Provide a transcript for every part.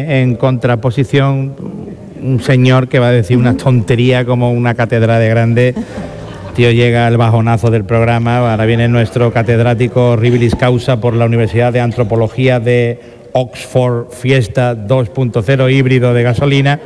viene en contraposición un señor que va a decir una tontería como una catedral de grande. Tío, llega el bajonazo del programa. Ahora viene nuestro catedrático Ribilis Causa por la Universidad de Antropología de Oxford, Fiesta 2.0 híbrido de gasolina.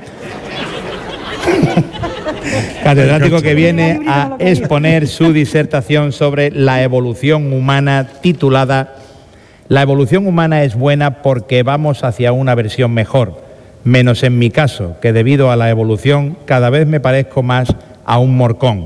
Catedrático que viene a exponer su disertación sobre la evolución humana, titulada La evolución humana es buena porque vamos hacia una versión mejor, menos en mi caso, que debido a la evolución cada vez me parezco más a un morcón.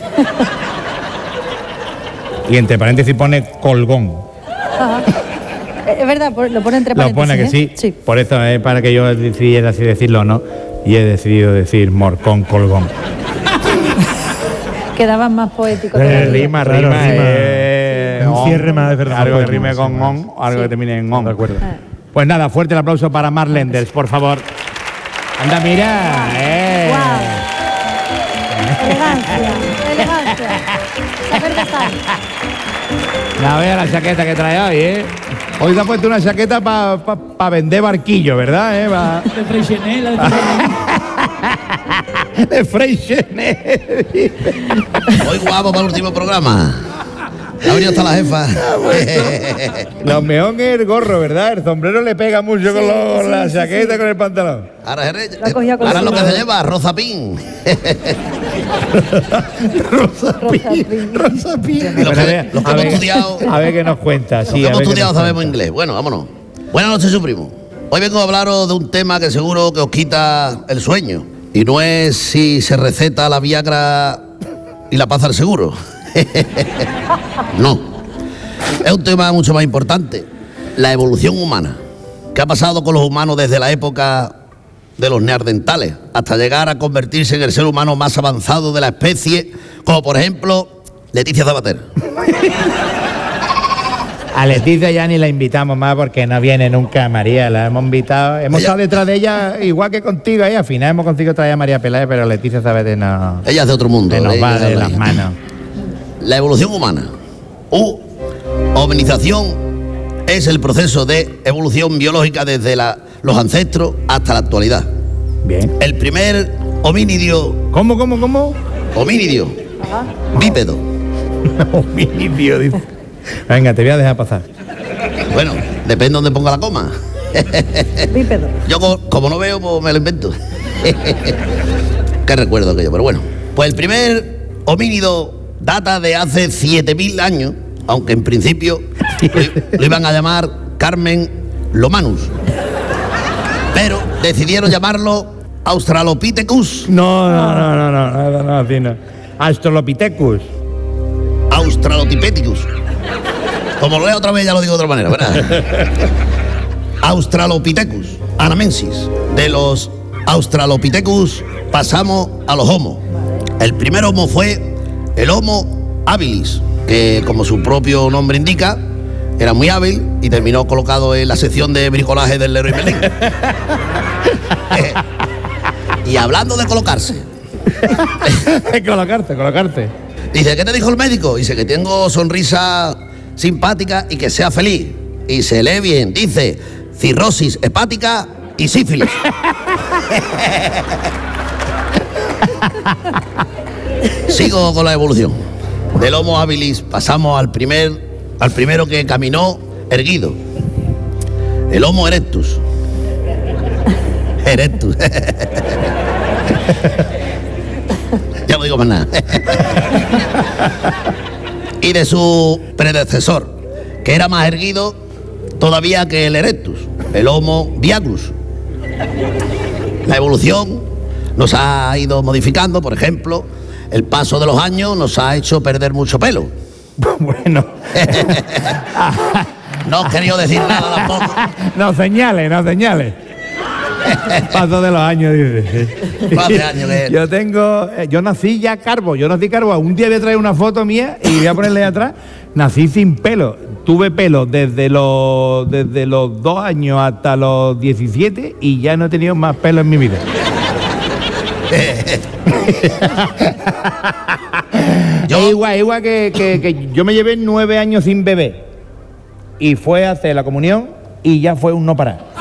Y entre paréntesis pone colgón. Ajá. Es verdad, lo pone entre paréntesis. Lo pone que sí, sí. Por eso es para que yo decidiera así decirlo, ¿no? Y he decidido decir morcón, colgón. Quedaban más poéticos. Rima. Un cierre más, es verdad. Algo que rime con on, algo que termine en on. De acuerdo. Pues nada, fuerte el aplauso para Marc Lenders, por favor. Anda, mira. Elegancia. Saber dejar. No vea la chaqueta que trae hoy, Hoy te ha puesto una chaqueta para vender barquillo, ¿verdad? De Freixenet, De Freixenet. Hoy guapo para el último programa. Ha venido hasta la jefa. Lo mejor es el gorro, ¿verdad? El sombrero le pega mucho con la chaqueta, con el pantalón. Ahora lo que se lleva, Rozapín. Rozapín. Los que hemos estudiado. A ver qué nos cuenta. Los que hemos estudiado sabemos inglés. Bueno, vámonos. Buenas noches, su primo. Hoy vengo a hablaros de un tema que seguro que os quita el sueño. Y no es si se receta la Viagra y la paz al seguro. No. Es un tema mucho más importante. La evolución humana. ¿Qué ha pasado con los humanos desde la época de los neandertales hasta llegar a convertirse en el ser humano más avanzado de la especie, como por ejemplo Leticia Sabater? A Leticia ya ni la invitamos más porque no viene nunca María, la hemos invitado, hemos estado detrás de ella igual que contigo, al final hemos conseguido traer a María Peláez, pero Leticia Sabater no. Ella es de otro mundo. Nos va de las manos. La evolución humana, hominización, es el proceso de evolución biológica desde los ancestros hasta la actualidad. Bien. El primer homínido. ¿Cómo? Homínido. Bípedo. Homínido, dice. Venga, te voy a dejar pasar. Bueno, depende de dónde ponga la coma. Bípedo. Yo como no veo, pues me lo invento. Qué recuerdo aquello, pero bueno. Pues el primer homínido data de hace 7.000 años, aunque en principio lo iban a llamar Carmen Lomanus. Pero decidieron llamarlo Australopithecus. No. Australopithecus. Australopithecus. Como lo leo otra vez, ya lo digo de otra manera, ¿verdad? Australopithecus anamensis. De los Australopithecus pasamos a los Homo. El primer Homo fue el Homo habilis, que como su propio nombre indica, era muy hábil y terminó colocado en la sección de bricolaje del Leroy Merlin. Y hablando de colocarse. Colocarte. Dice, ¿qué te dijo el médico? Dice que tengo sonrisa simpática y que sea feliz. Y se lee bien. Dice, cirrosis hepática y sífilis. Sigo con la evolución. Del Homo habilis pasamos al primero que caminó erguido. El Homo erectus. Ya no digo más nada. Y de su predecesor, que era más erguido todavía que el erectus, el Homo viagrus. La evolución nos ha ido modificando, por ejemplo, el paso de los años nos ha hecho perder mucho pelo. Bueno. No os quería decir nada tampoco. No señales. Paso de los años, dice. ¿Cuántos años que es? Yo nací ya calvo. Un día voy a traer una foto mía y voy a ponerle atrás. Nací sin pelo. Tuve pelo desde los 2 años hasta los 17 y ya no he tenido más pelo en mi vida. Igual que yo me llevé 9 años sin bebé y fue a hacer la comunión y ya fue un no parar.